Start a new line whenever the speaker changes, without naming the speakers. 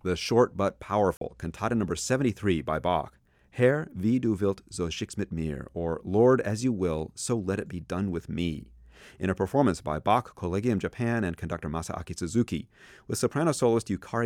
the short but powerful Cantata number 73 by Bach, Herr, wie du wilt, so schick's mit mir, or Lord, as you will, so let it be done with me, in a performance by Bach Collegium Japan and conductor Masaaki Suzuki, with soprano soloist Yukari